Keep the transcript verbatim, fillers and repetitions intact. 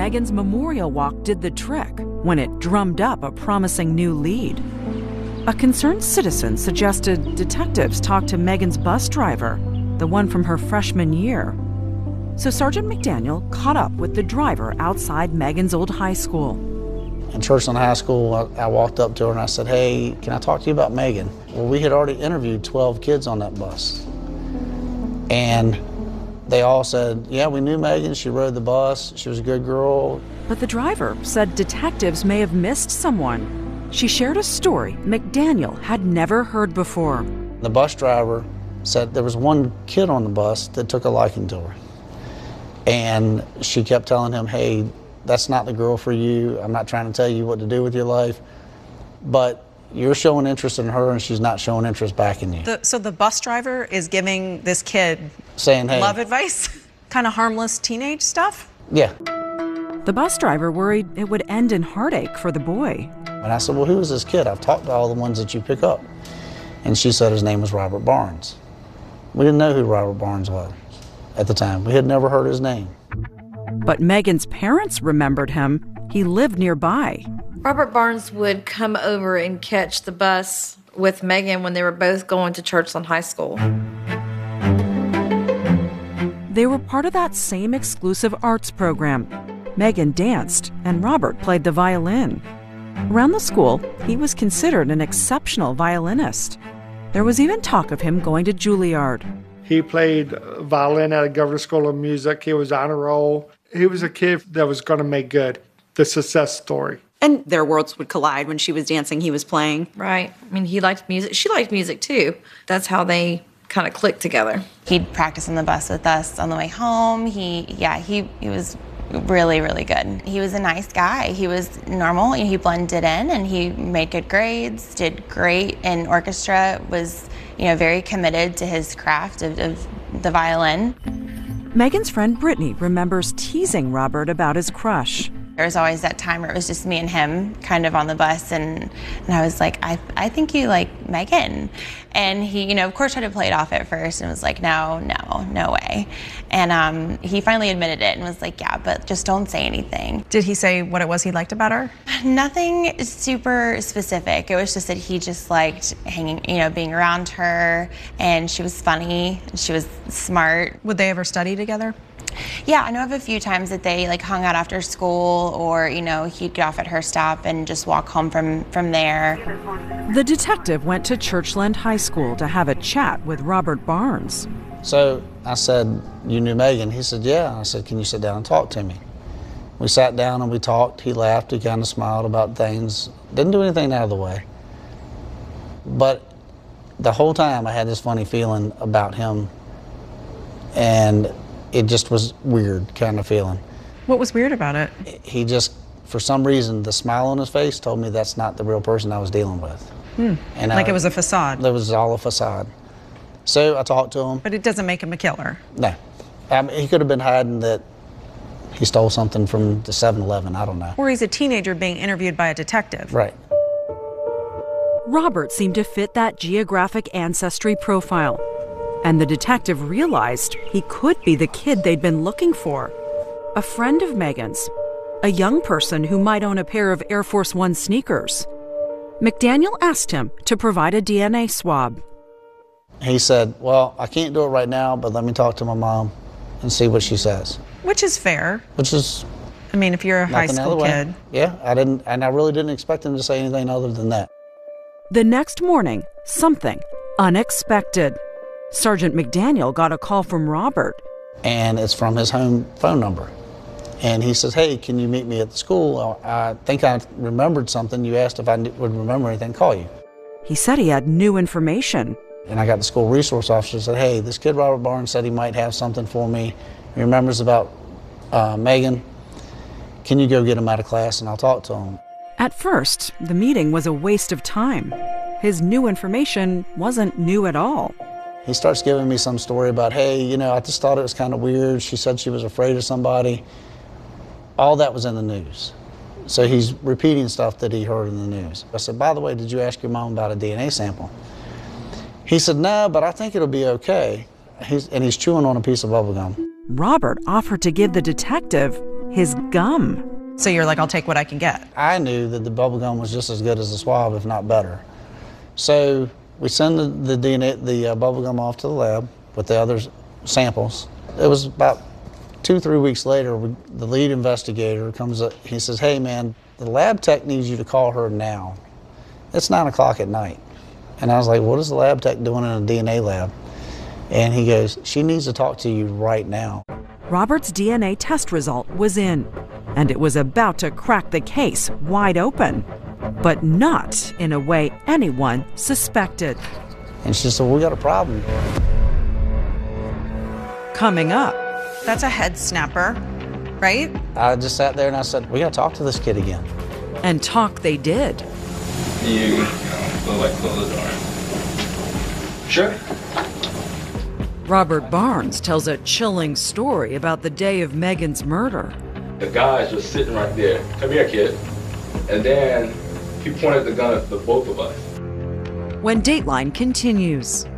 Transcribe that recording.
Megan's memorial walk did the trick when it drummed up a promising new lead. A concerned citizen suggested detectives talk to Megan's bus driver, the one from her freshman year. So Sergeant McDaniel caught up with the driver outside Megan's old high school. In Churchland High School, I, I walked up to her and I said, "Hey, can I talk to you about Megan?" Well, we had already interviewed twelve kids on that bus. And they all said, "Yeah, we knew Megan, she rode the bus, she was a good girl." But the driver said detectives may have missed someone. She shared a story McDaniel had never heard before. The bus driver said there was one kid on the bus that took a liking to her. And she kept telling him, "Hey, that's not the girl for you. I'm not trying to tell you what to do with your life, but you're showing interest in her and she's not showing interest back in you." The, so the bus driver is giving this kid saying, "Hey," love advice? Kind of harmless teenage stuff? Yeah. The bus driver worried it would end in heartache for the boy. And I said, "Well, who is this kid? I've talked to all the ones that you pick up." And she said his name was Robert Barnes. We didn't know who Robert Barnes was at the time. We had never heard his name. But Megan's parents remembered him. He lived nearby. Robert Barnes would come over and catch the bus with Megan when they were both going to Churchland High School. They were part of that same exclusive arts program. Megan danced, and Robert played the violin. Around the school, he was considered an exceptional violinist. There was even talk of him going to Juilliard. He played violin at a Governor School of Music. He was on a roll. He was a kid that was going to make good. The success story. And their worlds would collide when she was dancing, he was playing. Right. I mean, he liked music. She liked music, too. That's how they kind of clicked together. He'd practice on the bus with us on the way home. He, yeah, he, he was really, really good. He was a nice guy. He was normal. You know, he blended in and he made good grades, did great in orchestra, was, you know, very committed to his craft of, of the violin. Megan's friend Brittany remembers teasing Robert about his crush. There was always that time where it was just me and him kind of on the bus, and, and I was like, I, I think you like Megan. And he, you know, of course tried to play it off at first and was like, no, no, no way. And um, he finally admitted it and was like, yeah, but just don't say anything. Did he say what it was he liked about her? Nothing super specific. It was just that he just liked hanging, you know, being around her, and she was funny, she was smart. Would they ever study together? Yeah, I know of a few times that they like hung out after school, or, you know, he'd get off at her stop and just walk home from, from there. The detective went to Churchland High School to have a chat with Robert Barnes. So I said, "You knew Megan?" He said, "Yeah." I said, "Can you sit down and talk to me?" We sat down and we talked. He laughed, he kind of smiled about things. Didn't do anything out of the way. But the whole time I had this funny feeling about him, and it just was weird kind of feeling. What was weird about it? He just, for some reason, the smile on his face told me that's not the real person I was dealing with. Hmm. And like I, it was a facade. It was all a facade. So I talked to him. But it doesn't make him a killer. No. I mean, he could have been hiding that he stole something from the seven eleven, I don't know. Or he's a teenager being interviewed by a detective. Right. Robert seemed to fit that geographic ancestry profile. And the detective realized he could be the kid they'd been looking for. A friend of Megan's, a young person who might own a pair of Air Force One sneakers. McDaniel asked him to provide a D N A swab. He said, "Well, I can't do it right now, but let me talk to my mom and see what she says." Which is fair. Which is... I mean, if you're a high school kid. Yeah, I didn't, and I really didn't expect him to say anything other than that. The next morning, something unexpected. Sergeant McDaniel got a call from Robert. And it's from his home phone number. And he says, "Hey, can you meet me at the school? I think I remembered something. You asked if I would remember anything, call you." He said he had new information. And I got the school resource officer, said, "Hey, this kid Robert Barnes said he might have something for me. He remembers about uh, Megan. Can you go get him out of class and I'll talk to him?" At first, the meeting was a waste of time. His new information wasn't new at all. He starts giving me some story about, "Hey, you know, I just thought it was kind of weird. She said she was afraid of somebody." All that was in the news. So he's repeating stuff that he heard in the news. I said, "By the way, did you ask your mom about a D N A sample?" He said, "No, but I think it'll be okay." He's, and he's chewing on a piece of bubble gum. Robert offered to give the detective his gum. So you're like, I'll take what I can get. I knew that the bubble gum was just as good as the swab, if not better. So we send the, the D N A, the uh, bubble gum off to the lab with the other samples. It was about two, three weeks later, we, the lead investigator comes up, he says, hey man, the lab tech needs you to call her now. It's nine o'clock at night. And I was like, what is the lab tech doing in a D N A lab? And he goes, she needs to talk to you right now. Robert's D N A test result was in, and it was about to crack the case wide open, but not in a way anyone suspected. And she said, we got a problem. Coming up. That's a head snapper, right? I just sat there and I said, we got to talk to this kid again. And talk they did. You, you know, feel like close the door. Sure. Robert Barnes tells a chilling story about the day of Megan's murder. The guy's just sitting right there. Come here, kid. And then he pointed the gun at the both of us. When Dateline continues.